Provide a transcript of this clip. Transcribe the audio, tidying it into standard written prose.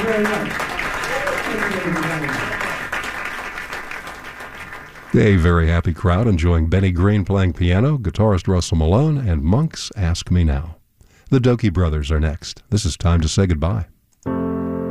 you very much. Thank you, ladies and gentlemen. A very happy crowd enjoying Benny Green playing piano, guitarist Russell Malone, and Monk's Ask Me Now. The Dokie Brothers are next. This is time to say goodbye.